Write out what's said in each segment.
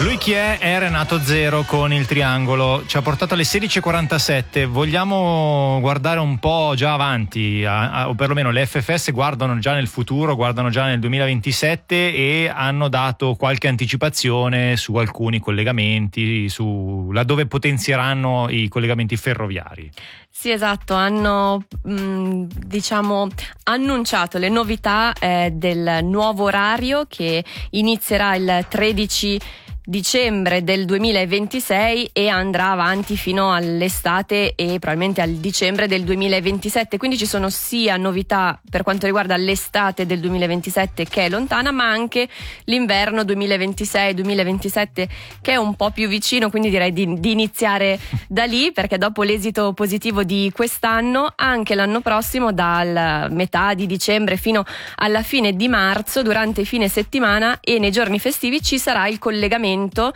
Lui chi è? È Renato Zero con il Triangolo. Ci ha portato alle 16:47. Vogliamo guardare un po' già avanti, o perlomeno le FFS guardano già nel futuro, guardano già nel 2027 e hanno dato qualche anticipazione su alcuni collegamenti, su laddove potenzieranno i collegamenti ferroviari. Sì, esatto, hanno annunciato le novità del nuovo orario che inizierà il 13 dicembre del 2026 e andrà avanti fino all'estate e probabilmente al dicembre del 2027, quindi ci sono sia novità per quanto riguarda l'estate del 2027 che è lontana, ma anche l'inverno 2026-2027 che è un po' più vicino, quindi direi di iniziare da lì, perché dopo l'esito positivo di quest'anno, anche l'anno prossimo dal metà di dicembre fino alla fine di marzo, durante i fine settimana e nei giorni festivi ci sarà il collegamento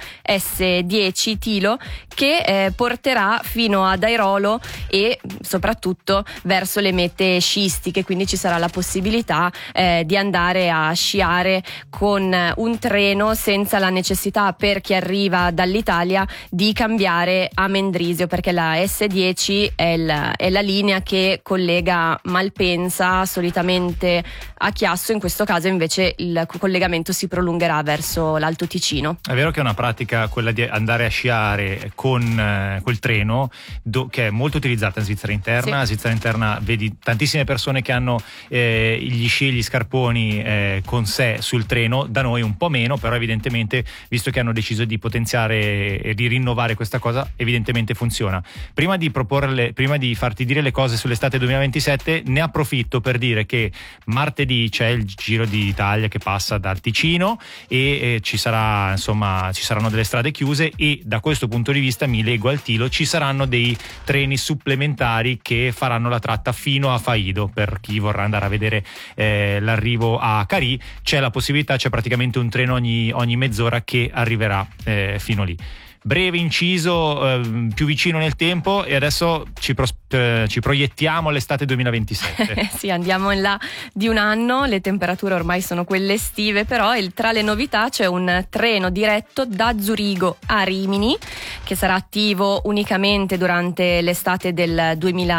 S10 Tilo che porterà fino ad Airolo e soprattutto verso le mete sciistiche, quindi ci sarà la possibilità di andare a sciare con un treno senza la necessità per chi arriva dall'Italia di cambiare a Mendrisio, perché la S10 è la linea che collega Malpensa solitamente a Chiasso. In questo caso invece il collegamento si prolungherà verso l'Alto Ticino. È vero che è una pratica quella di andare a sciare con quel treno che è molto utilizzata in Svizzera interna. Sì. In Svizzera interna vedi tantissime persone che hanno gli sci e gli scarponi con sé sul treno, da noi un po' meno, però evidentemente, visto che hanno deciso di potenziare e di rinnovare questa cosa, evidentemente funziona. Prima di farti dire le cose sull'estate 2027, ne approfitto per dire che martedì c'è il Giro d'Italia che passa dal Ticino e ci sarà, insomma, ci saranno delle strade chiuse e da questo punto di vista mi lego al Tilo, ci saranno dei treni supplementari che faranno la tratta fino a Faido. Per chi vorrà andare a vedere l'arrivo a Carì, c'è la possibilità, c'è praticamente un treno ogni mezz'ora che arriverà fino lì. Breve inciso, più vicino nel tempo, e adesso ci proiettiamo all'estate 2027. Sì, andiamo in là di un anno, le temperature ormai sono quelle estive, però tra le novità c'è un treno diretto da Zurigo a Rimini che sarà attivo unicamente durante l'estate del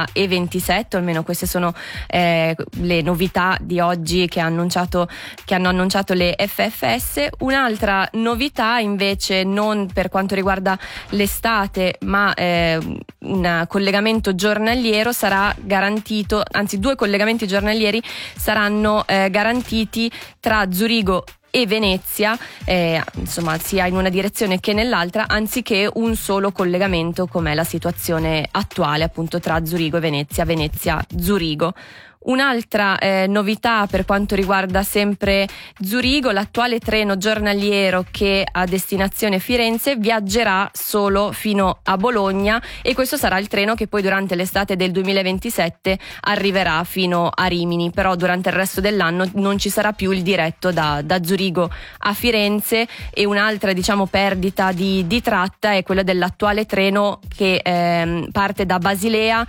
2027, almeno queste sono le novità di oggi che hanno annunciato le FFS. Un'altra novità invece, non per quanto riguarda l'estate, ma un collegamento giornaliero sarà garantito, anzi 2 collegamenti giornalieri saranno garantiti tra Zurigo e Venezia, insomma sia in una direzione che nell'altra, anziché un solo collegamento come è la situazione attuale appunto tra Zurigo e Venezia, Venezia-Zurigo. Un'altra novità per quanto riguarda sempre Zurigo: l'attuale treno giornaliero che a destinazione Firenze viaggerà solo fino a Bologna, e questo sarà il treno che poi durante l'estate del 2027 arriverà fino a Rimini, però durante il resto dell'anno non ci sarà più il diretto da Zurigo a Firenze. E un'altra perdita di tratta è quella dell'attuale treno che parte da Basilea